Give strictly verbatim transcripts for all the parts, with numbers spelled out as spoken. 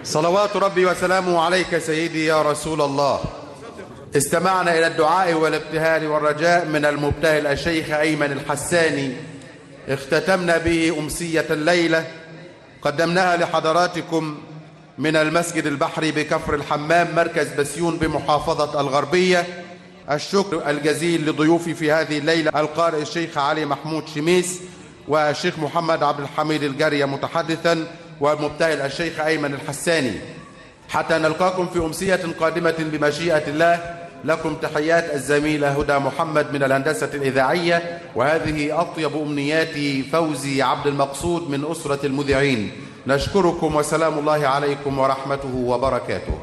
صلوات ربي وسلامه عليك سيدي يا رسول الله. استمعنا إلى الدعاء والابتهال والرجاء من المبتهل الشيخ أيمن الحساني، اختتمنا به أمسية الليلة قدمناها لحضراتكم من المسجد البحري بكفر الحمام مركز بسيون بمحافظة الغربية. الشكر الجزيل لضيوفي في هذه الليلة القارئ الشيخ علي محمود شميس والشيخ محمد عبد الحميد الجارية متحدثا، والمبتهل الشيخ أيمن الحساني. حتى نلقاكم في أمسية قادمة بمشيئة الله، لكم تحيات الزميلة هدى محمد من الهندسة الإذاعية، وهذه أطيب أمنياتي فوزي عبد المقصود من أسرة المذيعين. نشكركم وسلام الله عليكم ورحمته وبركاته.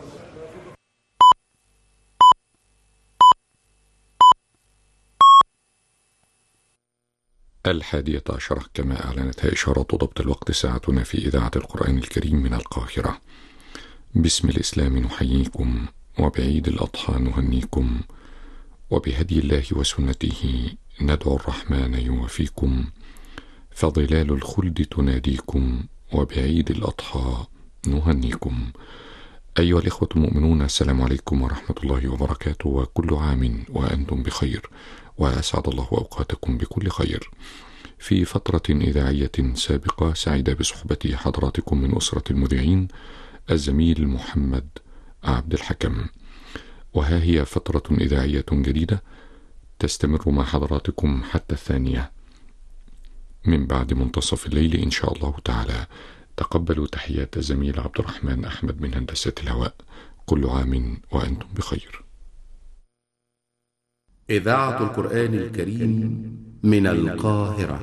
الحادية عشرة كما أعلنتها إشارة ضبط الوقت ساعتنا في إذاعة القرآن الكريم من القاهرة. باسم الإسلام نحييكم، وبعيد الأضحى نهنيكم، وبهدي الله وسنته ندعو الرحمن يوفيكم، فظلال الخلد تناديكم، وبعيد الأضحى نهنيكم. أيها الإخوة المؤمنون، السلام عليكم ورحمة الله وبركاته، وكل عام وأنتم بخير، وأسعد الله أوقاتكم بكل خير. في فترة إذاعية سابقة سعيد بصحبة حضراتكم من أسرة المذيعين الزميل محمد عبد الحكم، وها هي فترة إذاعية جديدة تستمر مع حضراتكم حتى الثانية من بعد منتصف الليل إن شاء الله تعالى. تقبلوا تحيات الزميل عبد الرحمن أحمد من هندسة الهواء. كل عام وأنتم بخير. إذاعة القرآن الكريم من القاهرة.